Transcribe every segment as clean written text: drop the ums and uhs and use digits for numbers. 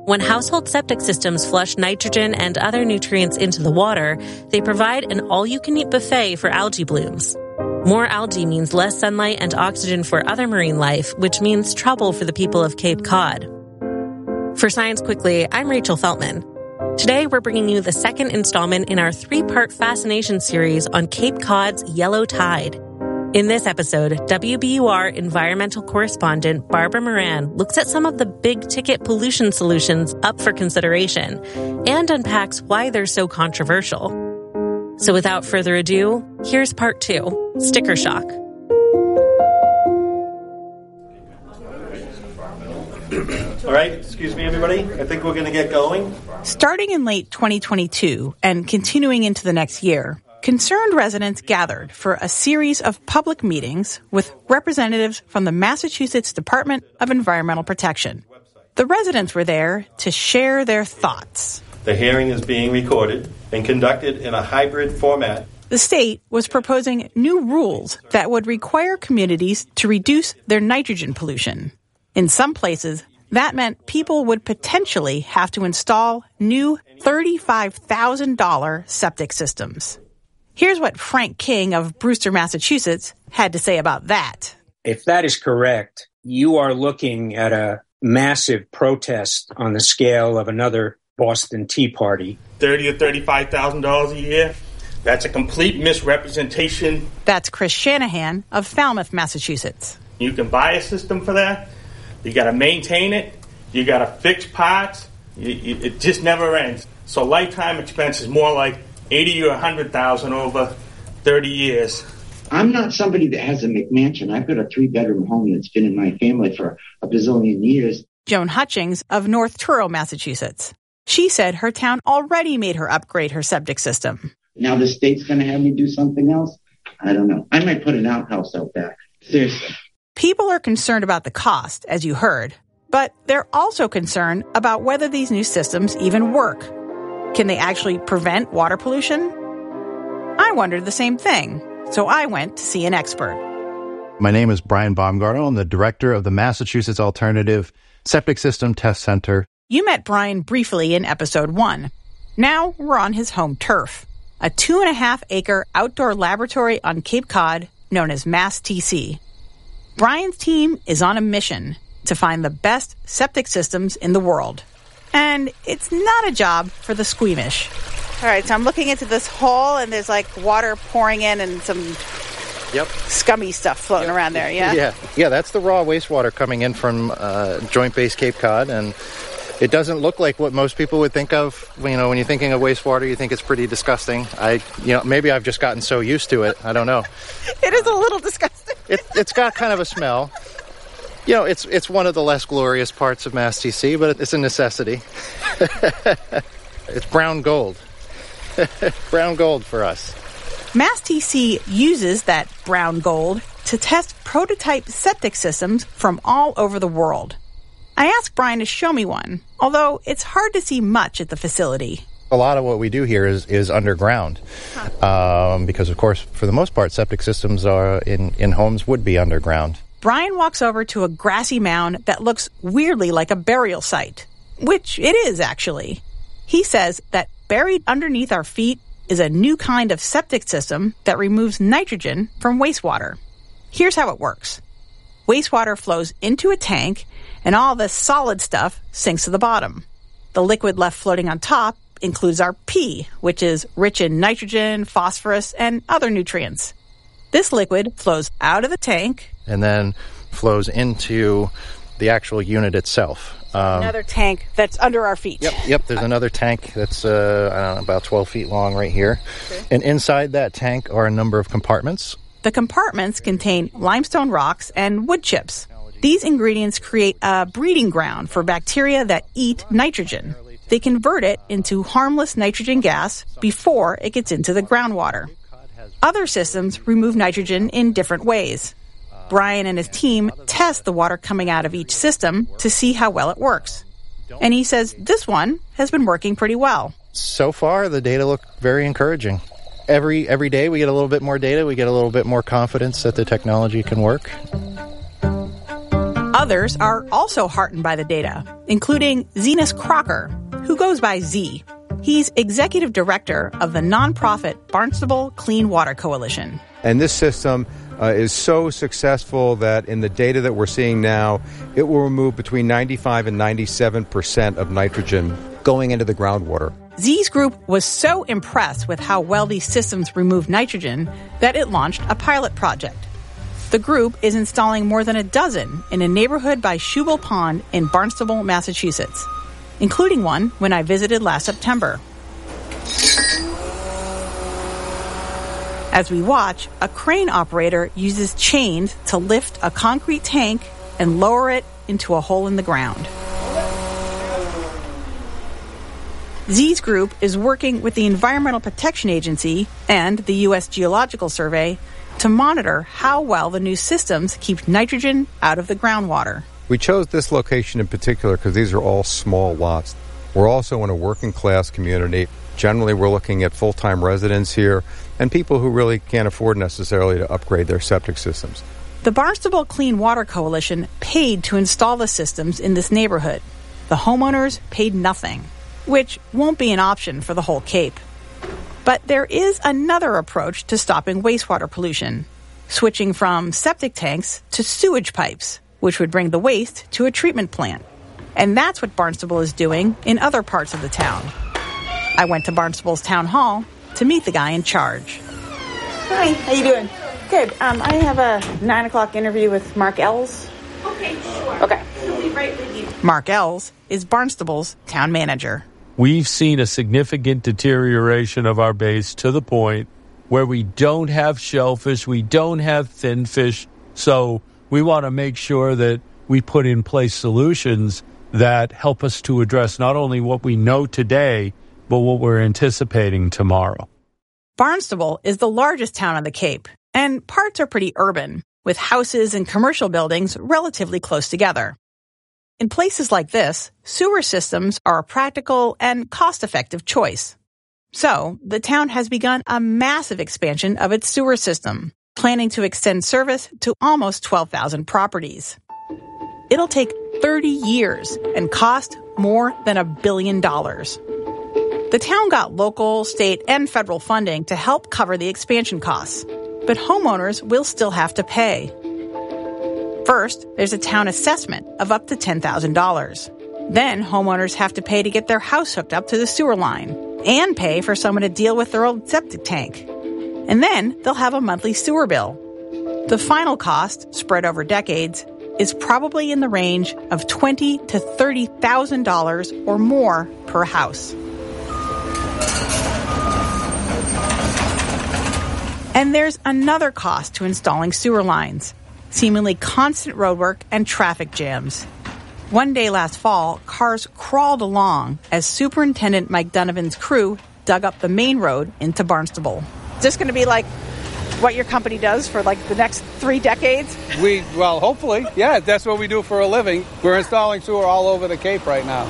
When household septic systems flush nitrogen and other nutrients into the water, they provide an all-you-can-eat buffet for algae blooms. More algae means less sunlight and oxygen for other marine life, which means trouble for the people of Cape Cod. For Science Quickly, I'm Rachel Feltman. Today, we're bringing you the second installment in our 3-part fascination series on Cape Cod's yellow tide. In this episode, WBUR environmental correspondent Barbara Moran looks at some of the big-ticket pollution solutions up for consideration and unpacks why they're so controversial. So without further ado, here's part 2, Sticker Shock. All right, excuse me, everybody. I think we're going to get going. Starting in late 2022 and continuing into the next year, concerned residents gathered for a series of public meetings with representatives from the Massachusetts Department of Environmental Protection. The residents were there to share their thoughts. The hearing is being recorded and conducted in a hybrid format. The state was proposing new rules that would require communities to reduce their nitrogen pollution. In some places, that meant people would potentially have to install new $35,000 septic systems. Here's what Frank King of Brewster, Massachusetts, had to say about that. If that is correct, you are looking at a massive protest on the scale of another Boston Tea Party. $30,000 or $35,000 a year. That's a complete misrepresentation. That's Chris Shanahan of Falmouth, Massachusetts. You can buy a system for that. You got to maintain it. You got to fix parts. It just never ends. So lifetime expense is more like $80,000 or $100,000 over 30 years. I'm not somebody that has a McMansion. I've got a 3-bedroom home that's been in my family for a bazillion years. Joan Hutchings of North Truro, Massachusetts. She said her town already made her upgrade her septic system. Now the state's going to have me do something else? I don't know. I might put an outhouse out back. Seriously. People are concerned about the cost, as you heard, but they're also concerned about whether these new systems even work. Can they actually prevent water pollution? I wondered the same thing, so I went to see an expert. My name is Brian Baumgartner. I'm the director of the Massachusetts Alternative Septic System Test Center. You met Brian briefly in episode 1. Now we're on his home turf, a 2.5-acre outdoor laboratory on Cape Cod known as MassTC. Brian's team is on a mission to find the best septic systems in the world. And it's not a job for the squeamish. All right, so I'm looking into this hole, and there's like water pouring in and some scummy stuff floating around there, yeah? Yeah, that's the raw wastewater coming in from Joint Base Cape Cod, and it doesn't look like what most people would think of. You know, when you're thinking of wastewater, you think it's pretty disgusting. Maybe I've just gotten so used to it. I don't know. It is a little disgusting. It's got kind of a smell. You know, it's one of the less glorious parts of MassTC, but it's a necessity. It's brown gold. Brown gold for us. MassTC uses that brown gold to test prototype septic systems from all over the world. I asked Brian to show me one, although it's hard to see much at the facility. A lot of what we do here is underground, because, of course, for the most part, septic systems are in homes would be underground. Brian walks over to a grassy mound that looks weirdly like a burial site, which it is, actually. He says that buried underneath our feet is a new kind of septic system that removes nitrogen from wastewater. Here's how it works. Wastewater flows into a tank, and all the solid stuff sinks to the bottom. The liquid left floating on top includes our pee, which is rich in nitrogen, phosphorus, and other nutrients. This liquid flows out of the tank and then flows into the actual unit itself. Another tank that's under our feet. Yep. There's another tank that's about 12 feet long right here. Okay. And inside that tank are a number of compartments. The compartments contain limestone rocks and wood chips. These ingredients create a breeding ground for bacteria that eat nitrogen. They convert it into harmless nitrogen gas before it gets into the groundwater. Other systems remove nitrogen in different ways. Brian and his team test the water coming out of each system to see how well it works. And he says this one has been working pretty well. So far, the data look very encouraging. Every day we get a little bit more data, we get a little bit more confidence that the technology can work. Others are also heartened by the data, including Zenas Crocker, who goes by Z. He's executive director of the nonprofit Barnstable Clean Water Coalition. And this system is so successful that in the data that we're seeing now, it will remove between 95 and 97% of nitrogen going into the groundwater. Z's group was so impressed with how well these systems remove nitrogen that it launched a pilot project. The group is installing more than a dozen in a neighborhood by Shubal Pond in Barnstable, Massachusetts, including one when I visited last September. As we watch, a crane operator uses chains to lift a concrete tank and lower it into a hole in the ground. Z's group is working with the Environmental Protection Agency and the U.S. Geological Survey to monitor how well the new systems keep nitrogen out of the groundwater. We chose this location in particular because these are all small lots. We're also in a working class community. Generally, we're looking at full-time residents here and people who really can't afford necessarily to upgrade their septic systems. The Barnstable Clean Water Coalition paid to install the systems in this neighborhood. The homeowners paid nothing, which won't be an option for the whole Cape. But there is another approach to stopping wastewater pollution, switching from septic tanks to sewage pipes, which would bring the waste to a treatment plant. And that's what Barnstable is doing in other parts of the town. I went to Barnstable's town hall to meet the guy in charge. Hi, how you doing? Good. I have a 9 o'clock interview with Mark Ells. Okay, sure. Okay. He'll be right with you. Mark Ells is Barnstable's town manager. We've seen a significant deterioration of our base to the point where we don't have shellfish, we don't have thin fish, so we want to make sure that we put in place solutions that help us to address not only what we know today, but what we're anticipating tomorrow. Barnstable is the largest town on the Cape, and parts are pretty urban, with houses and commercial buildings relatively close together. In places like this, sewer systems are a practical and cost-effective choice. So, the town has begun a massive expansion of its sewer system, planning to extend service to almost 12,000 properties. It'll take 30 years and cost more than $1 billion. The town got local, state, and federal funding to help cover the expansion costs, but homeowners will still have to pay. First, there's a town assessment of up to $10,000. Then homeowners have to pay to get their house hooked up to the sewer line and pay for someone to deal with their old septic tank. And then they'll have a monthly sewer bill. The final cost, spread over decades, is probably in the range of $20,000 to $30,000 or more per house. And there's another cost to installing sewer lines. Seemingly constant roadwork and traffic jams. One day last fall, cars crawled along as Superintendent Mike Donovan's crew dug up the main road into Barnstable. Is this going to be like what your company does for like the next 3 decades? Well, hopefully. Yeah, that's what we do for a living. We're installing sewer all over the Cape right now.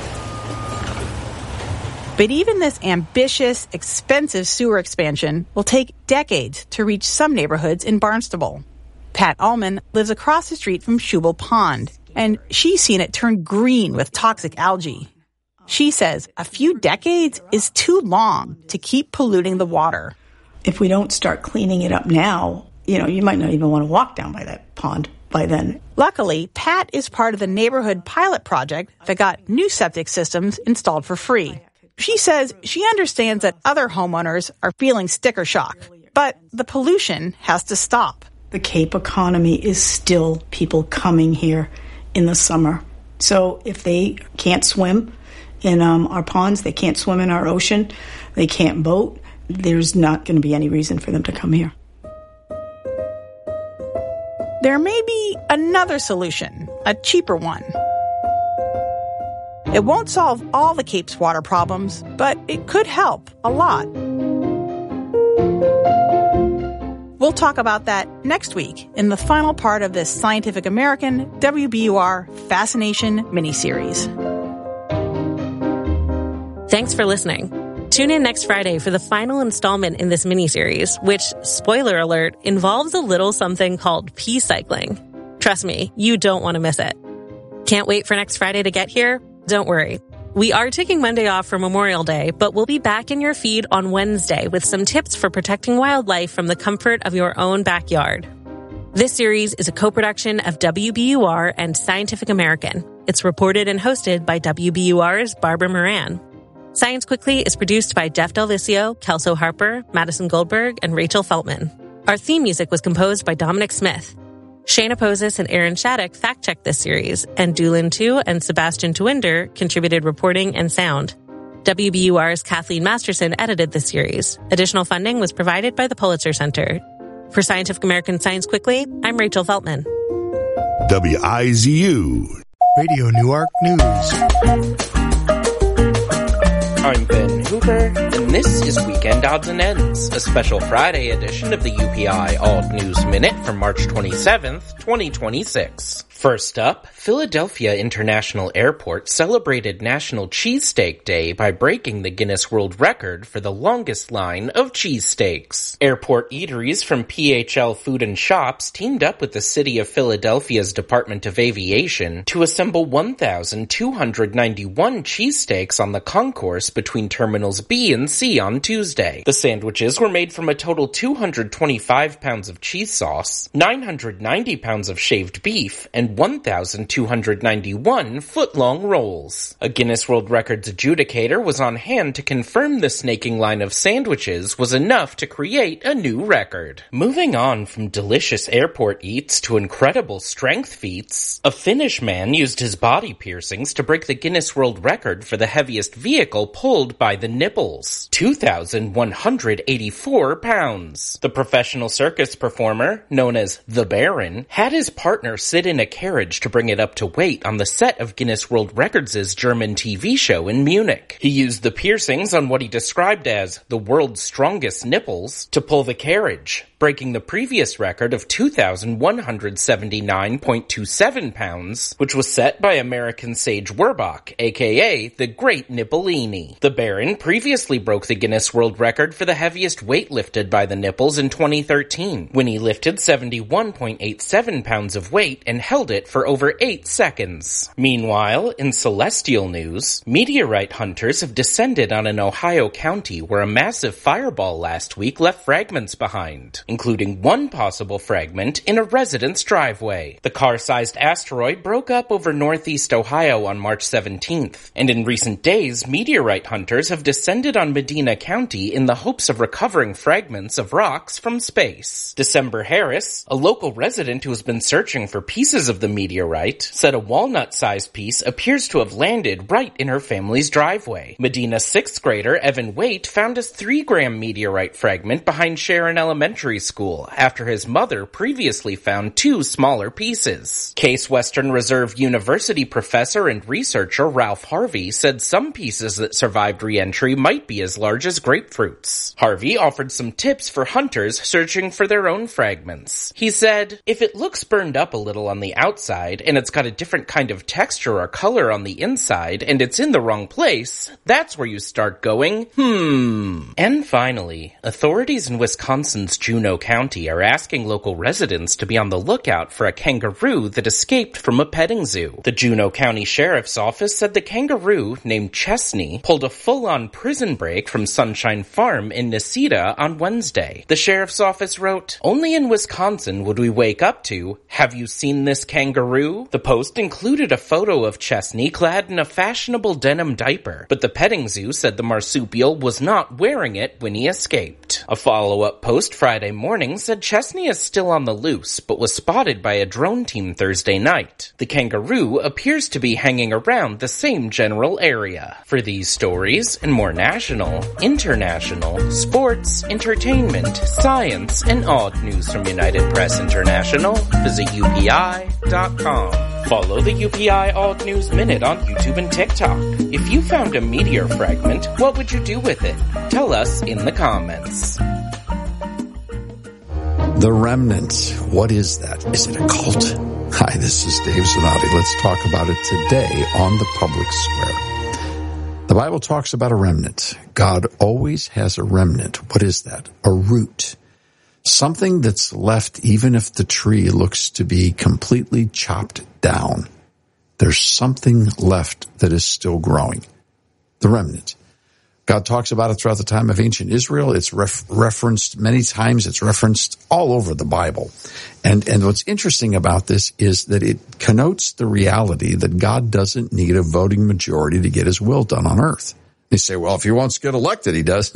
But even this ambitious, expensive sewer expansion will take decades to reach some neighborhoods in Barnstable. Pat Ullman lives across the street from Shubal Pond, and she's seen it turn green with toxic algae. She says a few decades is too long to keep polluting the water. If we don't start cleaning it up now, you might not even want to walk down by that pond by then. Luckily, Pat is part of the neighborhood pilot project that got new septic systems installed for free. She says she understands that other homeowners are feeling sticker shock, but the pollution has to stop. The Cape economy is still people coming here in the summer. So if they can't swim in our ponds, they can't swim in our ocean, they can't boat, there's not going to be any reason for them to come here. There may be another solution, a cheaper one. It won't solve all the Cape's water problems, but it could help a lot. We'll talk about that next week in the final part of this Scientific American WBUR Fascination miniseries. Thanks for listening. Tune in next Friday for the final installment in this miniseries, which, spoiler alert, involves a little something called pea cycling. Trust me, you don't want to miss it. Can't wait for next Friday to get here? Don't worry. We are taking Monday off for Memorial Day, but we'll be back in your feed on Wednesday with some tips for protecting wildlife from the comfort of your own backyard. This series is a co-production of WBUR and Scientific American. It's reported and hosted by WBUR's Barbara Moran. Science Quickly is produced by Jeff Del Vizio, Kelso Harper, Madison Goldberg, and Rachel Feltman. Our theme music was composed by Dominic Smith. Shayna Posis and Aaron Shattuck fact-checked this series, and Doolin Tu and Sebastian Twinder contributed reporting and sound. WBUR's Kathleen Masterson edited this series. Additional funding was provided by the Pulitzer Center. For Scientific American Science Quickly, I'm Rachel Feltman. WIZU Radio Newark News. I'm Ben Hooper, and this is Weekend Odds and Ends, a special Friday edition of the UPI Alt News Minute for March 27th, 2026. First up, Philadelphia International Airport celebrated National Cheesesteak Day by breaking the Guinness World Record for the longest line of cheesesteaks. Airport eateries from PHL Food and Shops teamed up with the City of Philadelphia's Department of Aviation to assemble 1,291 cheesesteaks on the concourse between Terminals B and C on Tuesday. The sandwiches were made from a total 225 pounds of cheese sauce, 990 pounds of shaved beef, and 1,291 foot-long rolls. A Guinness World Records adjudicator was on hand to confirm the snaking line of sandwiches was enough to create a new record. Moving on from delicious airport eats to incredible strength feats, a Finnish man used his body piercings to break the Guinness World Record for the heaviest vehicle pulled by the nipples, 2,184 pounds. The professional circus performer, known as the Baron, had his partner sit in a carriage to bring it up to weight on the set of Guinness World Records' German TV show in Munich. He used the piercings on what he described as the world's strongest nipples to pull the carriage, breaking the previous record of 2,179.27 pounds, which was set by American Sage Werbach, aka the Great Nippolini. The Baron previously broke the Guinness World Record for the heaviest weight lifted by the nipples in 2013, when he lifted 71.87 pounds of weight and held it for over 8 seconds. Meanwhile, in celestial news, meteorite hunters have descended on an Ohio county where a massive fireball last week left fragments behind, including one possible fragment in a resident's driveway. The car-sized asteroid broke up over northeast Ohio on March 17th, and in recent days, meteorite hunters have descended on Medina County in the hopes of recovering fragments of rocks from space. December Harris, a local resident who has been searching for pieces of the meteorite, said a walnut-sized piece appears to have landed right in her family's driveway. Medina's 6th grader Evan Waite found his 3-gram meteorite fragment behind Sharon Elementary School after his mother previously found 2 smaller pieces. Case Western Reserve University professor and researcher Ralph Harvey said some pieces that survived re-entry might be as large as grapefruits. Harvey offered some tips for hunters searching for their own fragments. He said, "If it looks burned up a little on the outside and it's got a different kind of texture or color on the inside and it's in the wrong place, that's where you start going, And finally, authorities in Wisconsin's Juneau County are asking local residents to be on the lookout for a kangaroo that escaped from a petting zoo. The Juneau County Sheriff's Office said the kangaroo, named Chesney, pulled a full-on prison break from Sunshine Farm in Necedah on Wednesday. The Sheriff's Office wrote, "Only in Wisconsin would we wake up to, 'Have you seen this kangaroo?' The post included a photo of Chesney clad in a fashionable denim diaper, but the petting zoo said the marsupial was not wearing it when he escaped. A follow-up post Friday morning said Chesney is still on the loose, but was spotted by a drone team Thursday night. The kangaroo appears to be hanging around the same general area. For these stories and more national, international, sports, entertainment, science, and odd news from United Press International, visit UPI.com. Follow the UPI Alt News Minute on YouTube and TikTok. If you found a meteor fragment, what would you do with it? Tell us in the comments. The Remnant. What is that? Is it a cult? Hi, this is Dave Zanotti. Let's talk about it today on the Public Square. The Bible talks about a remnant. God always has a remnant. What is that? A root. Something that's left even if the tree looks to be completely chopped down. There's something left that is still growing. The remnant. God talks about it throughout the time of ancient Israel. It's referenced many times. It's referenced all over the Bible. And what's interesting about this is that it connotes the reality that God doesn't need a voting majority to get his will done on earth. They say, well, if he wants to get elected, he does.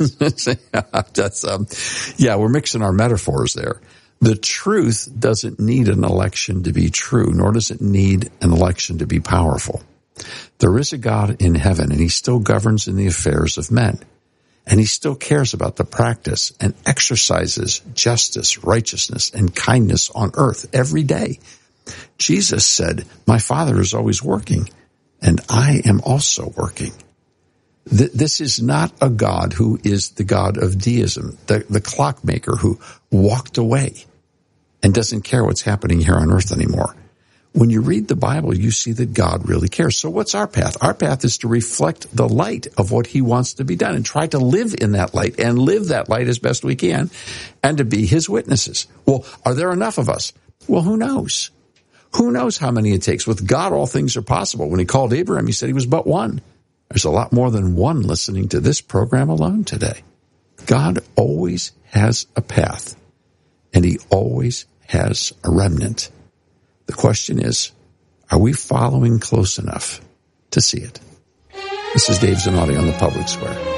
We're mixing our metaphors there. The truth doesn't need an election to be true, nor does it need an election to be powerful. There is a God in heaven, and he still governs in the affairs of men. And he still cares about the practice and exercises justice, righteousness, and kindness on earth every day. Jesus said, my Father is always working, and I am also working. This is not a God who is the God of deism, the clockmaker who walked away and doesn't care what's happening here on earth anymore. When you read the Bible, you see that God really cares. So what's our path? Our path is to reflect the light of what he wants to be done and try to live in that light and live that light as best we can and to be his witnesses. Well, are there enough of us? Well, who knows? Who knows how many it takes? With God, all things are possible. When he called Abraham, he said he was but one. There's a lot more than one listening to this program alone today. God always has a path, and he always has a remnant. The question is, are we following close enough to see it? This is Dave Zanotti on the Public Square.